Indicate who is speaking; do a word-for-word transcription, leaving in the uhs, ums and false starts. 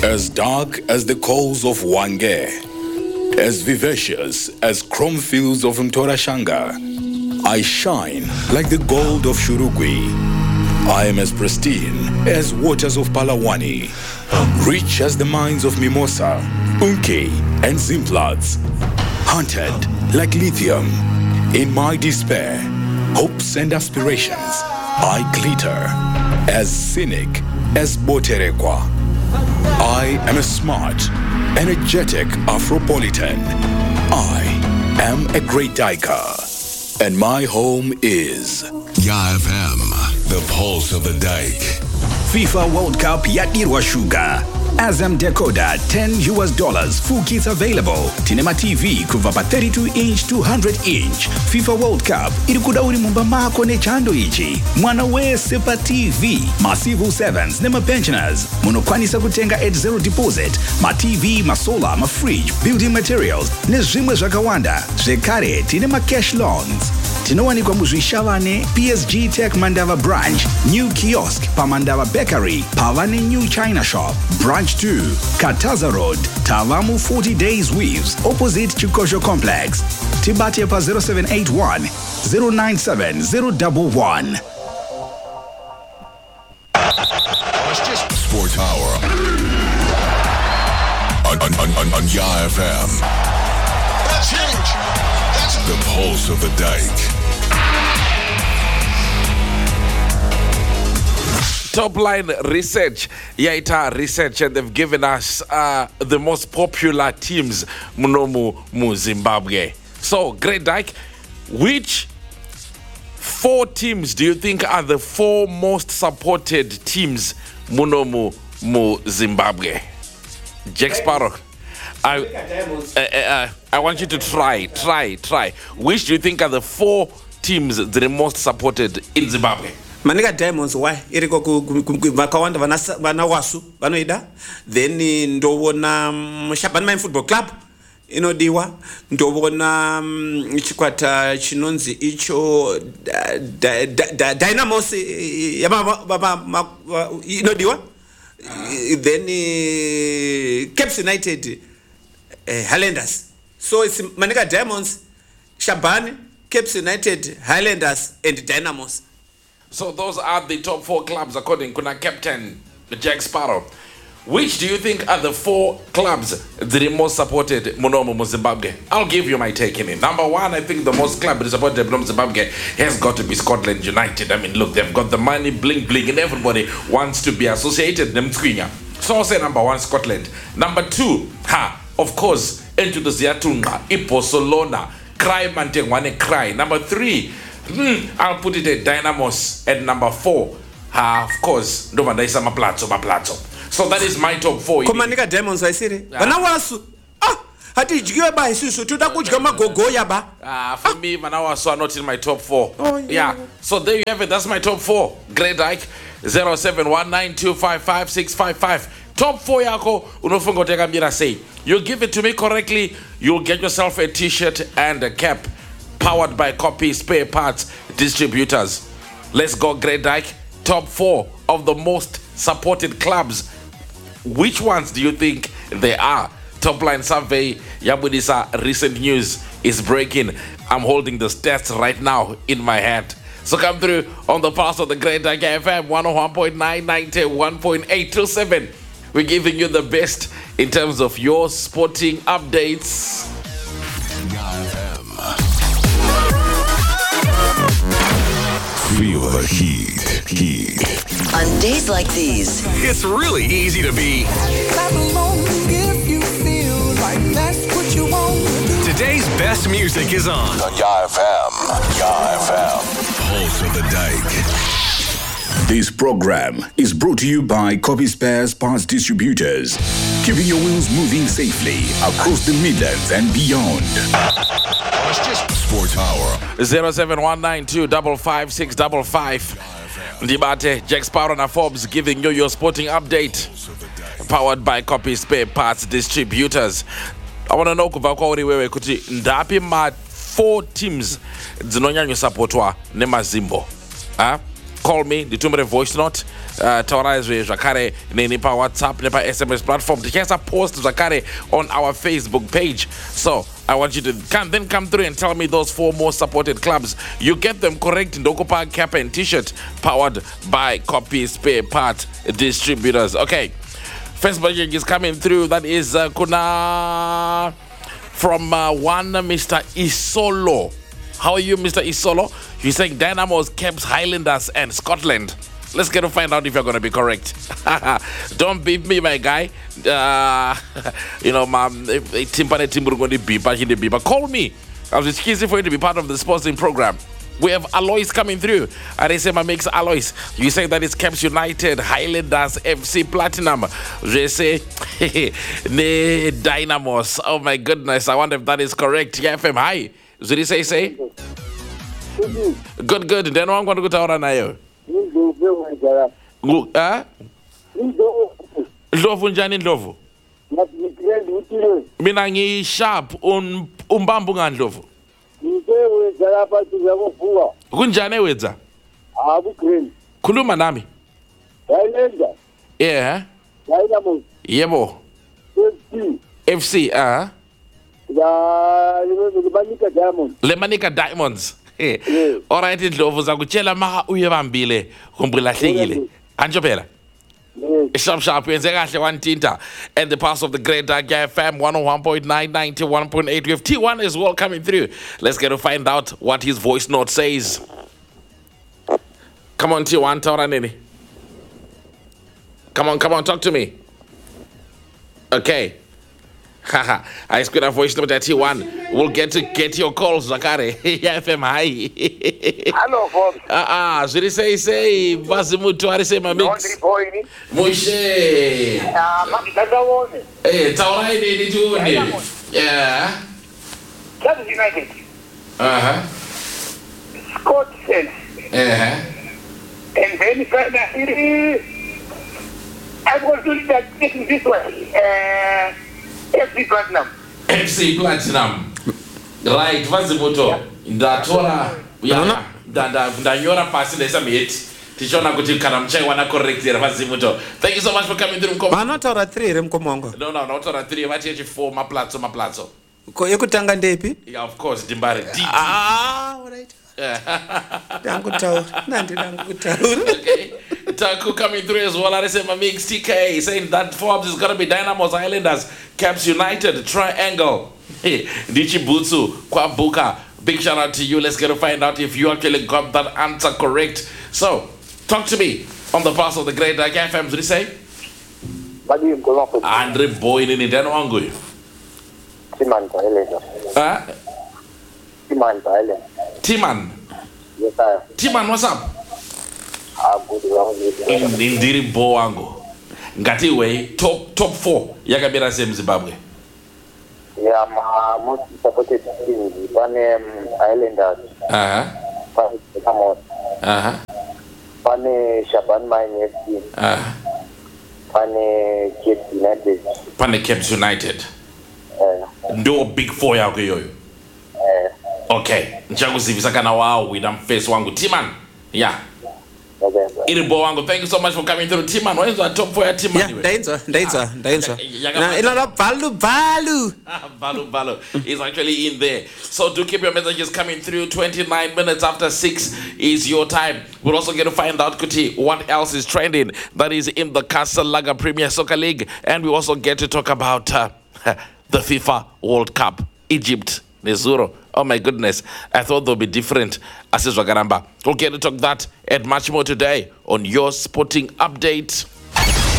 Speaker 1: As dark as the coals of Wange, as vivacious as chrome fields of Mtorashanga, I shine like the gold of Shurugwi. I am as pristine as waters of Palawani, rich as the mines of Mimosa, Unki, and Zimplats, hunted like lithium. In my despair, hopes and aspirations, I glitter as cynic as Boterekwa. I am a smart, energetic Afropolitan. I am a great Dyker, and my home is
Speaker 2: Ya F M, the pulse of the dike.
Speaker 3: FIFA World Cup yadirwa shuga. Azam Decoder, ten U S dollars, full kits available. Tinema T V kuva pa thirty-two inch, two hundred inch. FIFA World Cup irikuda uri mumba mako ne chando ichi. Mwana we Sepa T V, Masivu sevens, nema pensioners. Munokwanisa kutenga at zero deposit. Ma T V, ma solar, ma fridge, building materials. Ne zimwe zakawanda. Zekare, tinema cash loans. Tinowani kwa muzwishavane, P S G Tech Mandava branch, new kiosk, pa Mandava bakery, Pavane new China shop, branch two, Kataza Road, Tavamu forty days weaves, opposite Chukosho complex. Tibate pa zero seven eight one, zero nine seven zero one one.
Speaker 2: Sports Hour on, on, on, on, on Ya F M.
Speaker 4: That's huge. That's
Speaker 2: the pulse of the dike.
Speaker 5: Top line research, Yaita research, and they've given us uh, the most popular teams munomu mu Zimbabwe. So, Great Dyke, which four teams do you think are the four most supported teams munomu mu Zimbabwe? Jack Sparrow. I, uh, uh, I want you to try, try, try. Which do you think are the four teams that are most supported in Zimbabwe?
Speaker 6: Manika Diamonds, why? Iriko vakawanda vana wasu vanoida. Then ndovona Shabanman Football Club inodiwa. Ndovona chikwata chinonzi icho Dynamos inodiwa. Then Caps United Highlanders. So it's Manika Diamonds, Shaban, Caps United, Highlanders, and Dynamos.
Speaker 5: So those are the top four clubs according to Captain Jack Sparrow. Which do you think are the four clubs that are most supported munomu mu Zimbabwe? I'll give you my take in it. Number one, I think the most club that is supported munomu Zimbabwe has got to be Scotland United. I mean, look, they've got the money, bling bling, and everybody wants to be associated with them. So I'll say number one, Scotland. Number two, ha, of course, into the Ziatunga, Ipo, Cry Mantengwane Cry. Number three, Hmm, I'll put it at Dynamos at number four. Uh, of course, Ndovandaisa Maplazo, Maplazo. So that is my top four.
Speaker 6: Komanika Diamonds, I see it. Vanawasu. Ah, hati jigiwe ba isusu. Tutakuchika magogoya ba.
Speaker 5: Ah, for me, Vanawasu are not in my top four.
Speaker 6: Oh, yeah.
Speaker 5: Yeah. So there you have it. That's my top four. Great Dyke. zero seven one nine two five five six five five. Top four yako. Unofungo teka mira say. You give it to me correctly, you'll get yourself a t-shirt and a cap. Powered by Copy Spare Parts Distributors. Let's go, Great Dyke. Top four of the most supported clubs. Which ones do you think they are? Top line survey. Yabudisa recent news is breaking. I'm holding the stats right now in my hand. So come through on the pulse of the Great Dyke F M one oh one point nine, ninety, one point eight two seven. We're giving you the best in terms of your sporting updates.
Speaker 2: Feel the heat, heat.
Speaker 7: On days like these,
Speaker 2: It's really easy to be
Speaker 8: Clap along if you feel like that's what you want to do.
Speaker 2: Today's best music is on.
Speaker 4: on Ya F M. Ya F M.
Speaker 2: Pulse of the Dike.
Speaker 3: This program is brought to you by Copy Spares Parts Distributors, keeping your wheels moving safely across the Midlands and beyond.
Speaker 2: Sports Hour.
Speaker 5: zero seven one nine two five five six five five. Ndibate, Jack Sparrow and Forbes giving you your sporting update. Powered by Copy Spare Parts Distributors. I want to know kuva kwa uri wewe kuti ndapi ma four teams dzinonyanya supportwa nemazimbo. Ah? call me, nditumire voice note, uh, taura zvakare neni pa WhatsApp nepa S M S platform. Tichaisa post zvakare on our Facebook page. So I want you to come, then come through and tell me those four most supported clubs. You get them correct. Ndokopa cap and t-shirt powered by Copy Spare Part Distributors. Okay, first budget is coming through. That is uh, Kuna from uh, one Mister Isolo. How are you, Mister Isolo? You're saying Dynamos, Caps, Highlanders, and Scotland. Let's get to find out if you're going to be correct. Don't beat me, my guy. Uh, you know, ma'am, Timpane Timbur going to beep, but call me. I was just easy for you to be part of the sporting program. We have Alois coming through. And I say my mix Alois. You say that it's Caps United, Highlanders, F C Platinum. Je say ne Dynamos. Oh my goodness. I wonder if that is correct. Yeah, F M, hi. Did you say say? Good, good. Then I'm going to go to Oranayo. Ah? Ndlovu njani Ndlovu? Mina ngi sharp un umbambu ngandlovu. Kunjani wedza? Khuluma nami. Yeah. Yebo. F C, ah. Lemanika Diamonds. Hey. All right, Ndlovu zakutshela ma uyebambile kumbulahlekile. Anjo phela. Sharp sharp yenze kahle one tinta and the pass of the great Dark F M one oh one point nine, ninety-one point eight. We have T one as well coming through. Let's get to find out what his voice note says. Come on, T one, Taura Nini. Come on, come on, talk to me. Okay. Haha, I squid a voice note at T one. We'll get to get your calls, Zakare. Yeah, F M, hi.
Speaker 9: Hello, folks.
Speaker 5: Ah, ah, should I say, say, Vazimutu, I say my mix. Moshe.
Speaker 9: Ah, Magdalene.
Speaker 5: Eh, Taura Nini, too. Yeah.
Speaker 9: Caps United.
Speaker 5: Uh huh.
Speaker 9: Scotland.
Speaker 5: Uh huh.
Speaker 9: And then finally, I'm going to do that this way. Uh, F C Platinum.
Speaker 5: F C Platinum. Right, Vazimuto. Ndatora. Yeah. Nda ndanyora pasi lesa mate. Tichona kuti kana mchai wana correct here Vazimuto. Thank you so much for coming through Mkomo.
Speaker 6: Vanotaura three remkomongo.
Speaker 5: No, no, notaura three. Vachi four maplatso maplatso.
Speaker 6: Ko yekutanga ndepi?
Speaker 5: Yeah, of course, Dimbare.
Speaker 6: Ah, all right. Dangutaura. Nandi dangutaura.
Speaker 5: Okay. Taku coming through as well. I say my mix T K saying that Forbes is gonna be Dynamos, Islanders, Caps United, Triangle. Hey, Dichi Butsu, Kwabuka. Big shout out to you. Let's get to find out if you actually got that answer correct. So, talk to me on the pass of the great Dark F M. Did you say? Andre Boy in it. Wangu.
Speaker 9: Timan Island.
Speaker 5: Huh?
Speaker 9: Timan Island.
Speaker 5: Timan.
Speaker 9: Yes, sir.
Speaker 5: Timan, what's up?
Speaker 9: Ah, good.
Speaker 5: Indiri Bo Wangu. Ngati way top top four. Yakabira same Zimbabwe.
Speaker 9: Yeah, my most supported team, one um, Islanders.
Speaker 5: Uh huh.
Speaker 9: One
Speaker 5: Uh huh.
Speaker 9: One Shaban Mine F C.
Speaker 5: Uh huh.
Speaker 9: One Cape United.
Speaker 5: Pane Caps United.
Speaker 9: Uh,
Speaker 5: Ndo big four yako yoyo.
Speaker 9: uh,
Speaker 5: Okay. Nchakuzivisa kana wao with them face wangu. Timan. Yeah.
Speaker 9: okay.
Speaker 5: Iribo wangu. Thank you so much for coming through. Timan. What is the top four ya Timan?
Speaker 6: Yeah, ndainzwa, ndainzwa, ndainzwa.
Speaker 5: Yaga-
Speaker 6: Na ilala balu balu.
Speaker 5: Balu Balu is actually in there. So do keep your messages coming through. twenty-nine minutes after six is your time. We're also going to find out, Kuti, what else is trending that is in the Castle Lager Premier Soccer League. And we also get to talk about uh, the FIFA World Cup. Egypt, Nezuro. Oh my goodness. I thought they'll be different. Assis Wagaramba. We'll get to talk that and much more today on your sporting update.